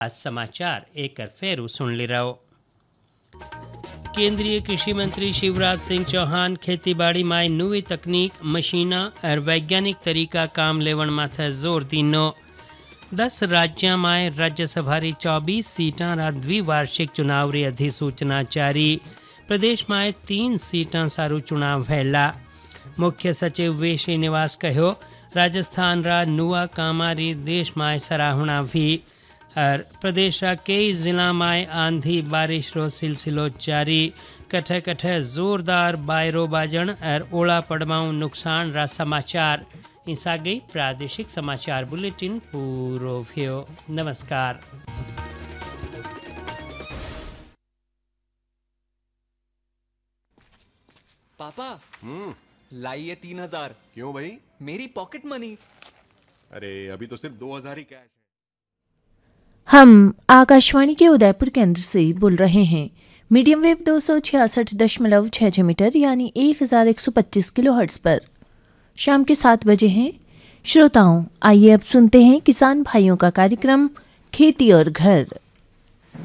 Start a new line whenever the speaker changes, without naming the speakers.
आज समाचार एक फेरू सुन ले रहो। केंद्रीय कृषि मंत्री शिवराज सिंह चौहान खेतीबाड़ी में नवी तकनीक मशीना और वैज्ञानिक तरीका काम लेवन माथे जोर दीनो। 10 राज्यों में राज्यसभा री 24 सीटां रा द्विवार्षिक चुनाव री अधिसूचना जारी। प्रदेश में 3 सीटां सारू चुनाव वेला। मुख्य सचिव वी श्रीनिवास कहो राजस्थान रा नुआ कामा री देश में सराहना भी। और प्रदेश का कई जिला में आंधी बारिश रो सिलसिलो जारी। कठे कठे जोरदार बायरो बाजण और ओला पड़वाऊ नुकसान रा समाचार। इंसा गई प्रादेशिक समाचार बुलेटिन पूरो भयो। नमस्कार।
पापा लाइए 3000।
क्यों भाई?
मेरी पॉकेट मनी।
अरे अभी तो सिर्फ 2000 ही कैश है।
हम आकाशवाणी के उदयपुर केंद्र से बोल रहे हैं। मीडियम वेव 266.6 मीटर यानी 1125 किलोहर्ट्ज पर शाम के 7 बजे हैं। श्रोताओं, आइए अब सुनते हैं किसान भाइयों का कार्यक्रम खेती और घर।